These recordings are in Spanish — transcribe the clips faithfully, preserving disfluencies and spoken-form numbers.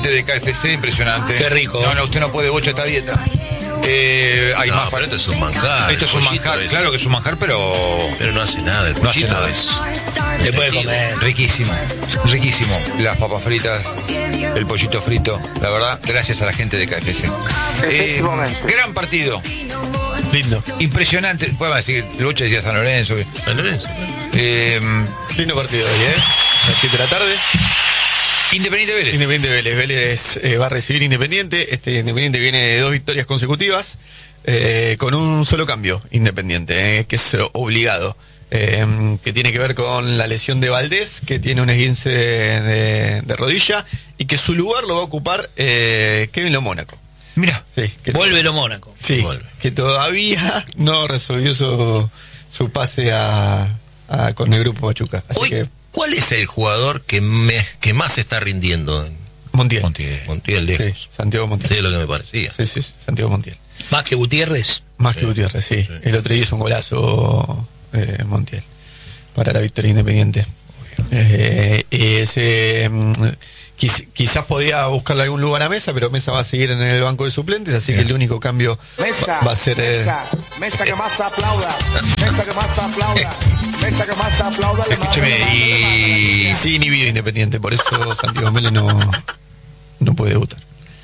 gente de K F C, impresionante. Qué rico. No, no, usted no puede bocha esta dieta. Eh, hay no, más pero esto es un manjar. Esto es un manjar, es... claro que es un manjar, pero... Pero no hace nada, el no hace nada. es... Se puede comer. Riquísimo, riquísimo. Las papas fritas, el pollito frito. La verdad, gracias a la gente de K F C. Eh, gran partido. Lindo. Impresionante. Podemos decir, Lucha decía San Lorenzo. San Lorenzo. Eh, Lindo partido hoy, ¿eh? A las siete de la tarde. Independiente Vélez. Independiente Vélez. Vélez eh, va a recibir Independiente. Este Independiente viene de dos victorias consecutivas. Eh, con un solo cambio, Independiente, eh, que es obligado. Eh, que tiene que ver con la lesión de Valdés, que tiene un esguince de, de, de rodilla, y que su lugar lo va a ocupar eh, Kevin Lo Mónaco. Mira, sí, que vuelve Lo Mónaco. Sí, vuelve. Que todavía no resolvió su, su pase a, a con el grupo Pachuca. Así Hoy, que ¿cuál es el jugador que, me, que más está rindiendo? Montiel. Montiel. Montiel lejos. Sí, Santiago Montiel. Sí, es lo que me parecía. Sí, sí, sí, Santiago Montiel. Más que Gutiérrez. Más que Gutiérrez, sí. Sí. El otro día hizo un golazo eh, Montiel para la victoria Independiente. Eh, ese, mm, quiz, quizás podía buscarle algún lugar a Mesa, pero Mesa va a seguir en el banco de suplentes, así que el único cambio Mesa, va, va a ser eh, Mesa, Mesa que más aplauda, Mesa que más aplauda, Mesa que más aplauda. escúcheme, y... sí inhibido Independiente, por eso Santiago Mele no, no puede debutar.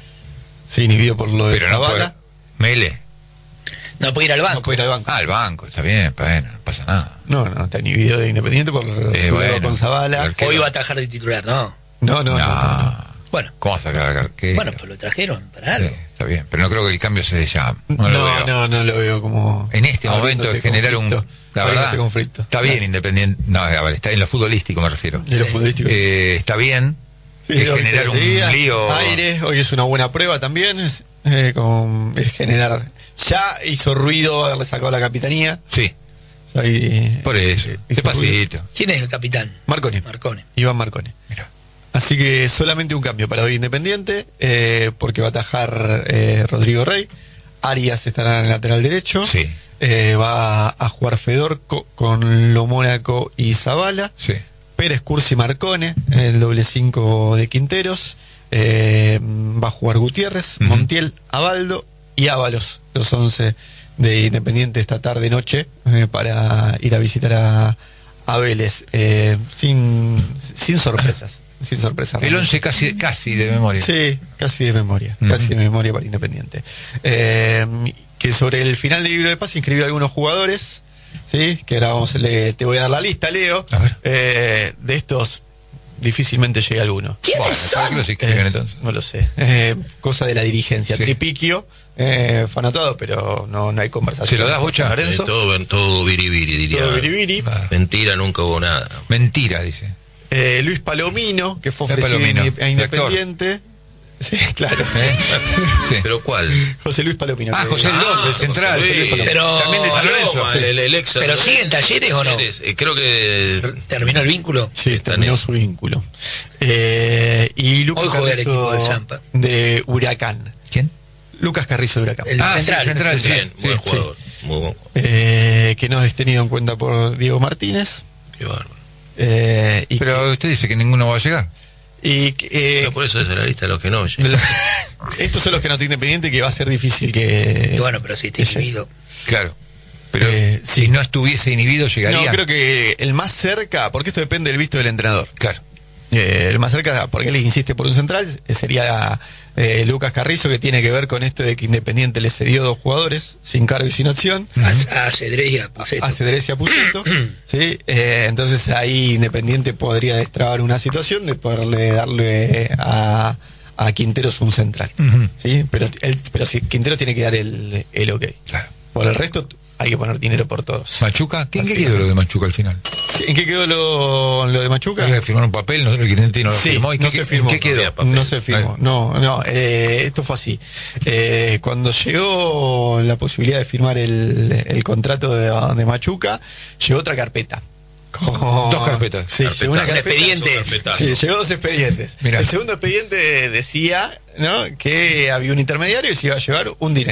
Sí inhibido por lo de Pero no puede... Zavala. Mele. No puede ir al banco. No puede ir al banco. Ah, al banco, está bien, bueno, no pasa nada. No, no, está inhibido de Independiente por Eh, su bueno, dedo con Zavala. el arquero. Hoy va a atajar de titular, ¿no? No, no, no. No. no, no. Bueno, ¿Cómo vas a sacar al arquero? bueno, pues lo trajeron para algo. Sí, está bien, pero no creo que el cambio se dé ya. No, No, lo no, veo. no, no lo veo como... En este abriendo momento de este generar conflicto, un... La abriendo verdad, este conflicto. está bien Independiente. No, a ver, está en lo futbolístico me refiero. De los futbolísticos. Eh, está bien Sí, es dos generar un victorias seguidas, lío. Aire, hoy es una buena prueba también. Es, eh, con, es generar... Ya hizo ruido haberle sacado la capitanía. Sí, Ya ahí- por eso. hizo Despacito. ¿Quién es el capitán? Marconi. Marconi. Iván Marconi. Mira. Así que solamente un cambio para hoy Independiente, eh, porque va a atajar eh, Rodrigo Rey. Arias estará en el lateral derecho. Sí. Eh, va a jugar Fedorco con Lo Mónaco y Zavala. Sí. Pérez, Cursi, Marcone, el doble cinco de Quinteros. Eh, va a jugar Gutiérrez, Ujú. Montiel, Abaldo y Ábalos, los once de Independiente esta tarde-noche, eh, para ir a visitar a, a Vélez, eh, sin, sin sorpresas. Sin sorpresas. El once casi, casi de memoria. Sí, casi de memoria, Ujú. casi de memoria para Independiente. Eh, que sobre el final del libro de paz inscribió a algunos jugadores, sí, que ahora vamos, le, te voy a dar la lista, Leo. A ver. Eh, de estos difícilmente llega alguno. Bueno, ¿para qué los inscriben Eh, entonces? no lo sé. Eh, cosa de la dirigencia. Sí. Tripiquio, eh, fue anotado, pero no, no hay conversación. ¿Se lo das, Bocha? Eh, Lorenzo, todo, todo biribiri, diría. todo biribiri. Ah, Mentira, nunca hubo nada. mentira, dice. Eh, Luis Palomino, que fue Luis ofrecido Palomino, a de Independiente. Sí, claro. ¿Eh? Sí. ¿Pero cuál? José Luis Palomino. Ah, que- José el dos, el central. José Luis. Pero- También de San Lorenzo. Paloma, Sí. el, el ex San ¿Pero Lorenzo. sigue en Talleres o no? Talleres, eh, creo que... ¿Terminó el vínculo? Sí, Está terminó en eso. su vínculo. Eh, y Lucas Hoy juega el Carrizo equipo de Zampa. de Huracán. ¿Quién? Lucas Carrizo de Huracán. El Ah, sí, central. central, sí. Bien, buen Sí, jugador. Muy buen jugador. Eh, que no es tenido en cuenta por Diego Martínez. Qué bárbaro. Eh, y Pero usted dice que ninguno va a llegar. que- y que, eh, Pero por eso es la lista de los que no de llegan. los- estos son los que no tienen Independiente, que va a ser difícil que... Y bueno, pero si está ese- inhibido. Claro. Pero Eh, si sí. no estuviese inhibido, llegaría. No, creo que el más cerca, porque esto depende del visto del entrenador. Claro. Eh, el más cerca, porque él insiste por un central, eh, sería eh, Lucas Carrizo, que tiene que ver con esto de que Independiente le cedió dos jugadores, sin cargo y sin opción, A, a Cedrés y a Puceto. a Cedrés y a Puceto, ¿sí? Eh, entonces ahí Independiente podría destrabar una situación de poderle darle a, a Quinteros un central, Ujú. ¿sí? Pero, él, pero si Quinteros tiene que dar el, el ok. Claro. Por el resto hay que poner dinero por todos. Machuca, ¿qué, ¿en qué Así quedó es. lo de Machuca al final? ¿En qué quedó lo, lo de Machuca? Había que firmar un papel, no, el cliente no lo Sí, firmó. ¿Y no qué, se qué- firmó. ¿Qué quedó? No había No se firmó, no, no, eh, esto fue así. Eh, cuando llegó la posibilidad de firmar el, el contrato de, de Machuca, llegó otra carpeta. Con- Dos carpetas. Sí, Carpetas. llegó una Dos carpeta. expedientes. Dos carpetazos. Sí, llegó dos expedientes. Mirá. El segundo expediente decía, ¿no?, que había un intermediario y se iba a llevar un dinero.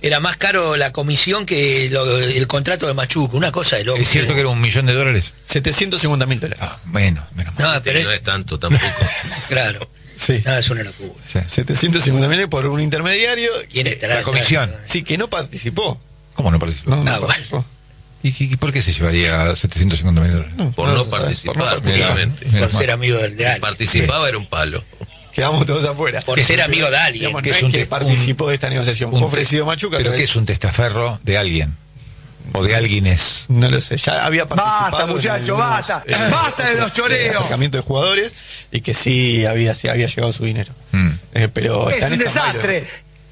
era más caro la comisión que lo, el contrato de Machuca, una cosa de loco. ¿Es cierto que era un millón de dólares? setecientos cincuenta mil dólares. Ah, menos, menos. No, Pero pero no es, es tanto tampoco. claro. Sí. Nada, es una locura. Sí. setecientos cincuenta mil por un intermediario. ¿Quién estará? La comisión. Sí, que no participó. ¿Cómo no participó? No, no Ah, participó. ¿Y, y, y por qué se llevaría setecientos cincuenta mil dólares? No, Por no, no no, participar, por no participar. obviamente. Menos Por mal. ser amigo del de Si alguien. participaba era un palo. Quedamos todos afuera. Por ser amigo de alguien. Digamos, Que no es es un que test- participó de esta negociación. Un Fue te- ofrecido Machuca. ¿Pero otra qué vez. es un testaferro de alguien? ¿O de alguienes? No lo sé, ya había participado. Basta, en muchacho, algunos, basta. eh, Basta de los choreos. acercamiento de jugadores y que sí había, sí había llegado su dinero. Mm. Eh, pero Es está en un stand-by, desastre.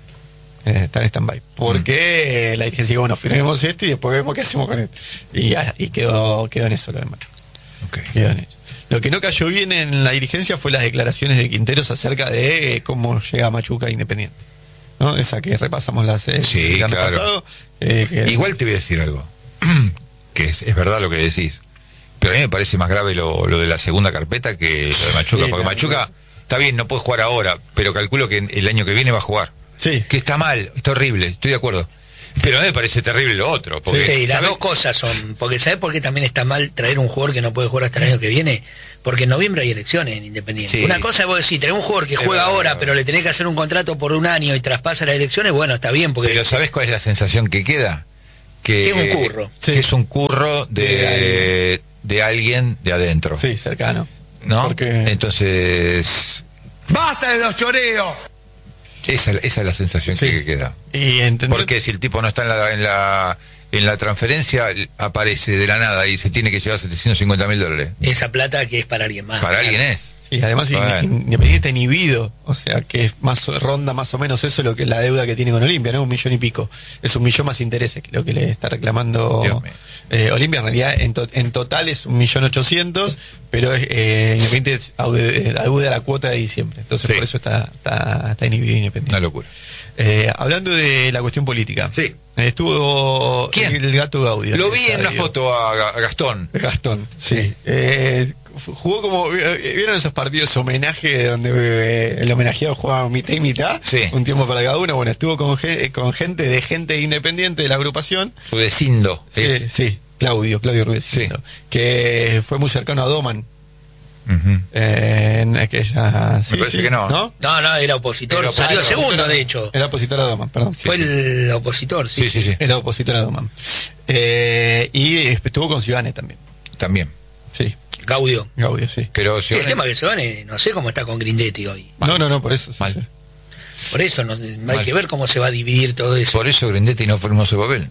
eh, está en stand-by. Porque eh, la dirigencia dijo, bueno, firmemos este y después vemos qué hacemos con él. Y, ya, y quedó, quedó en eso lo de Machuca. Ok. Quedó en eso. Lo que no cayó bien en la dirigencia fue las declaraciones de Quinteros acerca de eh, cómo llega Machuca a Independiente. ¿No? Esa que repasamos las eh, Sí, el viernes claro. pasado. eh, que- Igual te voy a decir algo, que es, es verdad lo que decís, pero a mí me parece más grave lo, lo de la segunda carpeta que lo de Machuca, Sí, porque la- Machuca está bien, no puede jugar ahora, pero calculo que el año que viene va a jugar. Sí. Que está mal, está horrible, estoy de acuerdo. Pero a mí me parece terrible lo otro, porque Sí, las ¿sabés? dos cosas son. Porque ¿sabes por qué también está mal traer un jugador que no puede jugar hasta el año que viene? Porque en noviembre hay elecciones en Independiente. Sí. Una cosa es vos decís, tenés un jugador que Es juega verdad, ahora, es verdad. pero le tenés que hacer un contrato por un año y traspasa las elecciones, bueno, está bien, porque Pero ¿sabés cuál es la sensación que queda? Que, Que es un curro. Que Sí. es un curro de, De de alguien de adentro. Sí, cercano. ¿No? Porque Entonces, Basta de los choreos. esa, esa es la sensación Sí. que queda. y entender- Porque si el tipo no está en la, en la, en la transferencia, aparece de la nada y se tiene que llevar setecientos cincuenta mil dólares. esa plata que es para alguien más. Para alguien es. Sí, además in- Bueno. Independiente está inhibido, o sea que es más ronda más o menos eso lo que es la deuda que tiene con Olimpia, ¿no? Un millón y pico. Es un millón más intereses que lo que le está reclamando Dios mío. eh, Olimpia. En realidad en, to- en total es un millón ochocientos, pero eh, Independiente es aude- adeuda la cuota de diciembre. Entonces Sí. por eso está, está, está inhibido Independiente. Una locura. Eh, hablando de la cuestión política. Sí. eh, Estuvo ¿Quién? el gato Gaudio. Lo el vi en una estadio. foto a, Ga- a Gastón. Gastón, sí. Eh, jugó como. ¿Vieron esos partidos homenaje donde eh, el homenajeado jugaba mitad y mitad? Sí. Un tiempo para cada uno. Bueno, estuvo con, ge- con gente de gente independiente de la agrupación. Rudecindo. Sí, es. sí, Claudio, Claudio Rudecindo. Que fue muy cercano a Doman. Ujú. eh, en aquella. sí, parece sí, que no. ¿No? No, no, era opositor. Era Salió opositor. segundo, de hecho. Era opositor a Doman, perdón. Fue el opositor, sí. Sí, sí, sí. Era opositor a Doman. Eh, y estuvo con Sibane también. También. Sí, Gaudio. Gaudio, sí. Pero si Sí, el tema que se van, no sé cómo está con Grindetti hoy. No, no, no, por eso. sí, Mal. sí. Por eso no, hay Mal. que ver cómo se va a dividir todo eso. por eso Grindetti no firmó su papel.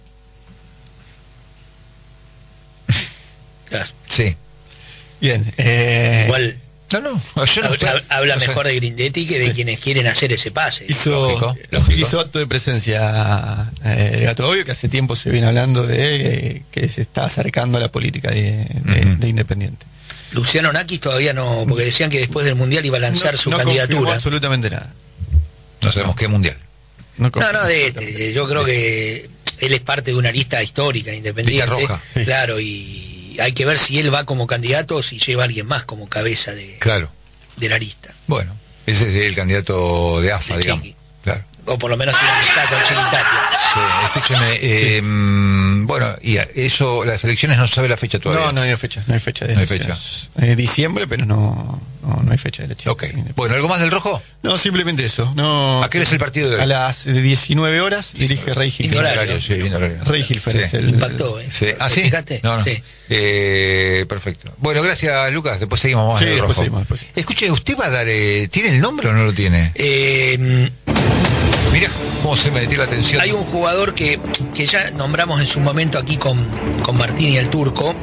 Claro. Sí. Bien. Eh, Igual No, no. Yo no hab- estoy- hab- habla no sé. mejor de Grindetti que de Sí. quienes quieren hacer ese pase. Hizo, Lógico, lógico. hizo acto de presencia eh, el Gato Obvio, que hace tiempo se viene hablando de eh, que se está acercando a la política de, de- Ujú. de Independiente. Luciano Nakis todavía no, porque decían que después del Mundial iba a lanzar No- su no confirmó candidatura. absolutamente nada. No sabemos qué mundial. No, No, confirmó no, de absolutamente este. Yo creo que él es parte de una lista histórica independiente. Lista roja. Sí. Claro, y hay que ver si él va como candidato o si lleva a alguien más como cabeza de, Claro. de la lista. Bueno, ese es el candidato de A F A, Sí, digamos. Chiqui. Claro. O por lo menos tiene amistad con Chiquitapia. Sí, escúcheme, eh, mm, bueno, y a- eso, las elecciones no se sabe la fecha todavía. No, no hay fecha, no hay fecha de No hay elecciones. Eh, diciembre, pero no, no, no hay fecha de elección. Ok. Bueno, ¿algo más del rojo? No, simplemente eso. No, ¿A qué hora es el partido de hoy? A las diecinueve horas dirige Rey Gil. Lindo horario. Sí, lindo horario. Rey Gilfer Sí. es el... Impactó, ¿eh? Sí. ¿Ah, ¿Te sí? fijaste? No, no. Sí. Eh, perfecto. Bueno, gracias, Lucas. Después seguimos más Sí, en el después rojo. seguimos, después seguimos. Escuche, ¿usted va a dar... eh, ¿tiene el nombre o no lo tiene? Eh, Mira cómo se me metió la atención. hay un jugador que, que ya nombramos en su momento aquí con, con Martín y el Turco,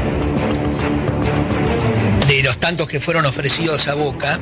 de los tantos que fueron ofrecidos a Boca,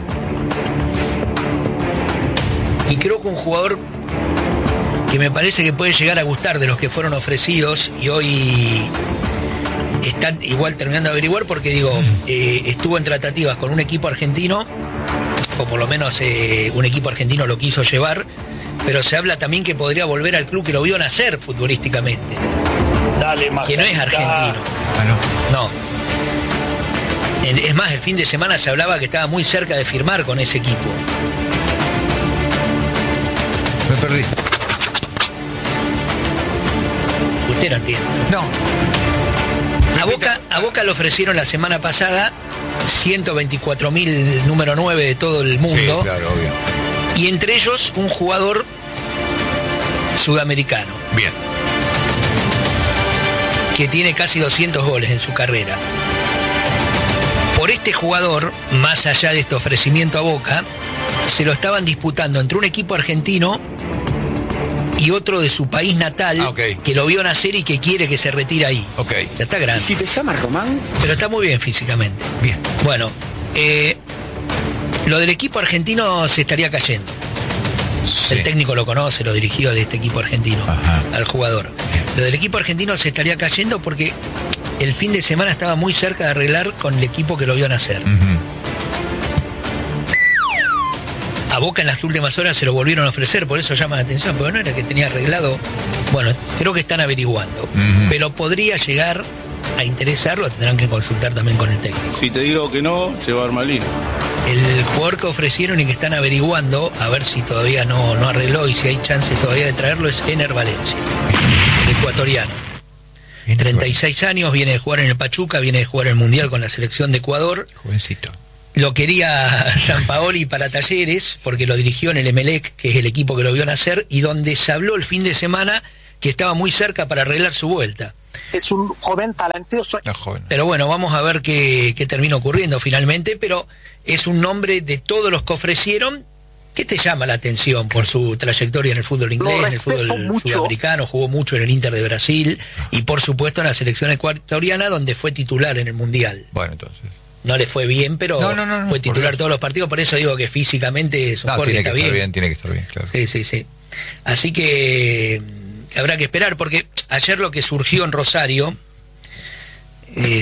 y creo que un jugador que me parece que puede llegar a gustar de los que fueron ofrecidos y hoy están igual terminando de averiguar porque digo, eh, estuvo en tratativas con un equipo argentino, o por lo menos eh, un equipo argentino lo quiso llevar, pero se habla también que podría volver al club que lo vio nacer futbolísticamente, Dale, más. que no es argentino, Ah, no. no. En- Es más, el fin de semana se hablaba que estaba muy cerca de firmar con ese equipo. Me perdí. entera tiene. No. A Boca, a Boca le ofrecieron la semana pasada ciento veinticuatro mil, número nueve de todo el mundo. Sí, claro, obvio. Y entre ellos un jugador sudamericano. Bien. Que tiene casi doscientos goles en su carrera. Por este jugador, más allá de este ofrecimiento a Boca, se lo estaban disputando entre un equipo argentino y otro de su país natal, ah, okay. que lo vio nacer y que quiere que se retire ahí. Ok. Ya está grande. Si te llamas Román. Pero está muy bien físicamente. Bien. Bueno, eh, lo del equipo argentino se estaría cayendo. Sí. El técnico lo conoce, lo dirigió de este equipo argentino. Ajá. Al jugador. Lo del equipo argentino se estaría cayendo porque el fin de semana estaba muy cerca de arreglar con el equipo que lo vio nacer. Uh-huh. A Boca en las últimas horas se lo volvieron a ofrecer, por eso llama la atención, porque no era que tenía arreglado. Bueno, creo que están averiguando, uh-huh. pero podría llegar a interesarlo, tendrán que consultar también con el técnico. Si te digo que no, se va a armar lío. El jugador que ofrecieron y que están averiguando, a ver si todavía no, no arregló y si hay chance todavía de traerlo, es Ener Valencia, el ecuatoriano. treinta y seis años, viene de jugar en el Pachuca, viene de jugar el Mundial con la selección de Ecuador. Jovencito. Lo quería Sampaoli para Talleres, porque lo dirigió en el Emelec, que es el equipo que lo vio nacer, y donde se habló el fin de semana que estaba muy cerca para arreglar su vuelta. Es un joven talentoso. No, joven. Pero bueno, vamos a ver qué, qué termina ocurriendo finalmente, pero es un nombre de todos los que ofrecieron que te llama la atención por su trayectoria en el fútbol inglés, en el fútbol mucho. sudamericano, jugó mucho en el Inter de Brasil y por supuesto en la selección ecuatoriana, donde fue titular en el Mundial. Bueno, entonces... No le fue bien, pero no, no, no, no, fue titular todos los partidos, por eso digo que físicamente es un no, jugador que está bien. bien. Tiene que estar bien, claro. Sí, sí, sí. Así que habrá que esperar, porque ayer lo que surgió en Rosario, eh,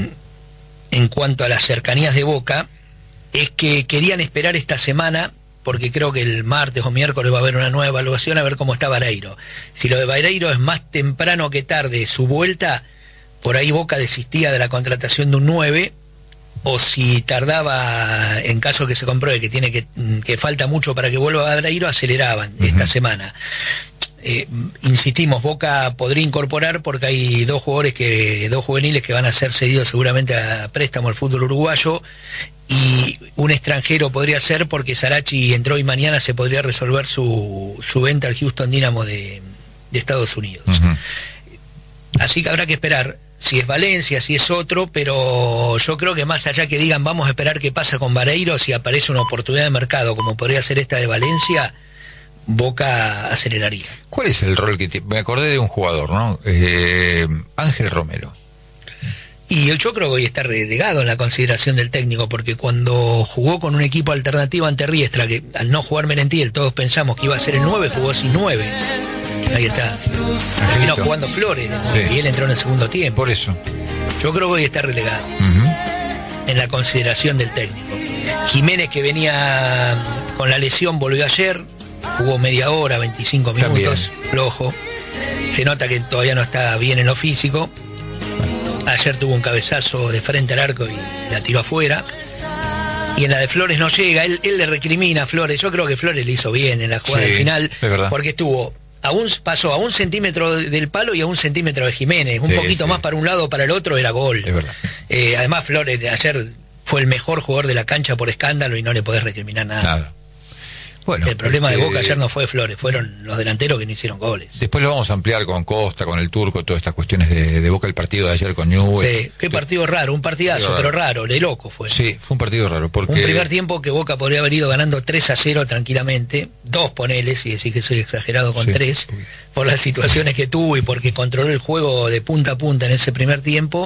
en cuanto a las cercanías de Boca, es que querían esperar esta semana, porque creo que el martes o miércoles va a haber una nueva evaluación, a ver cómo está Vareiro. Si lo de Vareiro es más temprano que tarde su vuelta, por ahí Boca desistía de la contratación de un nueve, o si tardaba, en caso que se compruebe que tiene que, que falta mucho para que vuelva a Vareiro, aceleraban uh-huh. esta semana. Eh, insistimos, Boca podría incorporar porque hay dos jugadores que, dos juveniles que van a ser cedidos seguramente a préstamo al fútbol uruguayo, y un extranjero podría ser porque Sarachi entró y mañana se podría resolver su, su venta al Houston Dynamo de, de Estados Unidos. Uh-huh. Así que habrá que esperar si es Valencia, si es otro, pero yo creo que más allá que digan vamos a esperar qué pasa con Vareiro, si aparece una oportunidad de mercado como podría ser esta de Valencia, Boca aceleraría. ¿Cuál es el rol que tiene? Me acordé de un jugador, ¿no? Eh, Ángel Romero. Y yo creo que hoy está relegado en la consideración del técnico, porque cuando jugó con un equipo alternativo ante Riestra, que al no jugar Merentiel todos pensamos que iba a ser el nueve, jugó sin nueve. Ahí está. Terminó jugando Flores, sí. Y él entró en el segundo tiempo. Por eso. Yo creo que hoy está relegado uh-huh. en la consideración del técnico. Jiménez, que venía con la lesión, volvió ayer, jugó media hora, veinticinco minutos, flojo. Se nota que todavía no está bien en lo físico. Ayer tuvo un cabezazo de frente al arco y la tiró afuera. Y en la de Flores no llega, él, él le recrimina a Flores. Yo creo que Flores le hizo bien en la jugada sí, del final, es porque estuvo a un, pasó a un centímetro del palo y a un centímetro de Jiménez, un sí, poquito sí. más para un lado o para el otro, era gol. Es verdad. Eh, además Flores ayer fue el mejor jugador de la cancha por escándalo y no le podés recriminar nada. Nada. Bueno, el problema este, de Boca ayer no fue Flores, fueron los delanteros que no hicieron goles. Después lo vamos a ampliar con Costa, con el Turco, todas estas cuestiones de, de Boca, el partido de ayer con Newell's. Sí, qué partido raro, un partidazo, partido pero raro, de loco fue. Sí, fue un partido raro. Porque... Un primer tiempo que Boca podría haber ido ganando tres a cero tranquilamente, dos ponele, si decís que soy exagerado con sí. tres, por las situaciones que tuvo y porque controló el juego de punta a punta en ese primer tiempo.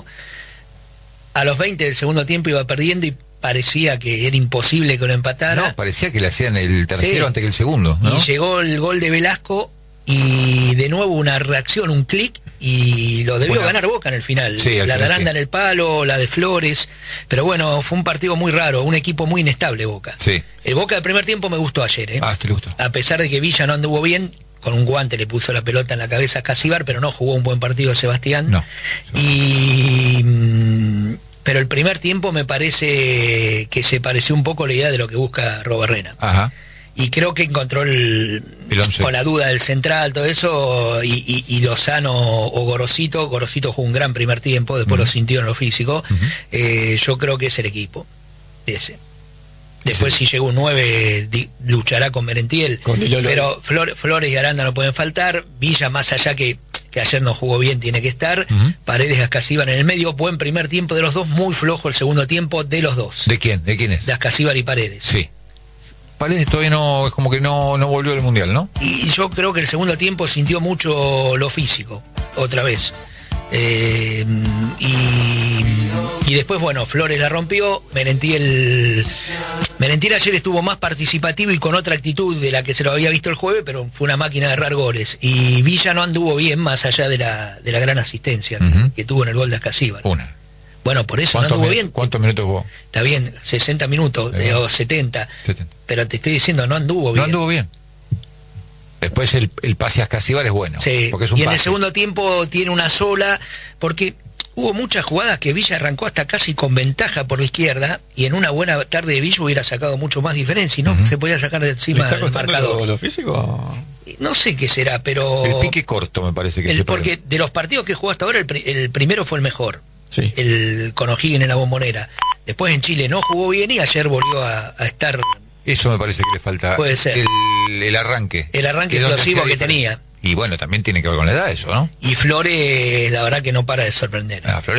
A los veinte del segundo tiempo iba perdiendo y parecía que era imposible que lo empatara. No, parecía que le hacían el tercero sí. antes que el segundo, ¿no? Y llegó el gol de Velasco y de nuevo una reacción, un clic, y lo debió bueno, ganar Boca en el final. Sí, la de Aranda sí. en el palo, la de Flores, pero bueno, fue un partido muy raro, un equipo muy inestable Boca. Sí. El Boca del primer tiempo me gustó ayer, ¿eh? Ah, te gustó. A pesar de que Villa no anduvo bien, con un guante le puso la pelota en la cabeza a Casibar, pero no jugó un buen partido Sebastián. No. Y... pero el primer tiempo me parece que se pareció un poco a la idea de lo que busca Robarrena. Ajá. y creo que encontró el, el once. Con la duda del central, todo eso, y, y, y Lozano o Gorosito. Gorosito jugó un gran primer tiempo, después uh-huh. lo sintió en lo físico. Uh-huh. eh, yo creo que es el equipo ese. Después sí. si llega un nueve di, luchará con Merentiel, con pero Flor, Flores y Aranda no pueden faltar. Villa, más allá que, que ayer no jugó bien, tiene que estar. Uh-huh. Paredes y Ascasíbar en el medio. Buen primer tiempo de los dos, muy flojo el segundo tiempo de los dos. ¿De quién? ¿De quién es? De Ascasíbar y Paredes. Sí. Paredes todavía no, es como que no, no volvió al Mundial, ¿no? Y yo creo que el segundo tiempo sintió mucho lo físico, otra vez. Eh, y, y después, bueno, Flores la rompió. Merentiel Merentiel ayer estuvo más participativo y con otra actitud de la que se lo había visto el jueves, pero fue una máquina de errar goles. Y Villa no anduvo bien, más allá de la, de la gran asistencia uh-huh. que tuvo en el gol de Ascasíbar. Una. Bueno, por eso no anduvo bien. ¿Cuántos minutos jugó? Está bien, sesenta minutos eh, o setenta, setenta. Pero te estoy diciendo, no anduvo bien. No anduvo bien. Después el, el pase a Ascasíbar es bueno. Sí, porque es un y en pase. El segundo tiempo tiene una sola, porque hubo muchas jugadas que Villa arrancó hasta casi con ventaja por la izquierda, y en una buena tarde de Villa hubiera sacado mucho más diferencia, y no uh-huh. se podía sacar de encima del marcador. Lo, lo físico? No sé qué será, pero... El pique corto me parece que el, se Porque de los partidos que jugó hasta ahora, el, el primero fue el mejor. Sí. El con O'Higgins en la Bombonera. Después en Chile no jugó bien y ayer volvió a, a estar... Eso me parece que le falta. Puede ser. El, el arranque. El arranque explosivo que tenía. Y bueno, también tiene que ver con la edad eso, ¿no? Y Flores, la verdad que no para de sorprender. Ah, Flores